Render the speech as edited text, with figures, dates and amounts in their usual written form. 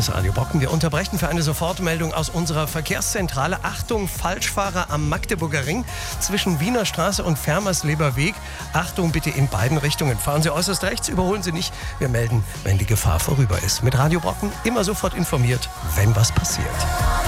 ist Radio Brocken. Wir unterbrechen für eine Sofortmeldung aus unserer Verkehrszentrale. Achtung, Falschfahrer am Magdeburger Ring zwischen Wiener Straße und Fermersleber Weg. Achtung bitte in beiden Richtungen. Fahren Sie äußerst rechts, überholen Sie nicht. Wir melden, wenn die Gefahr vorüber ist. Mit Radio Brocken immer sofort informiert, wenn was passiert.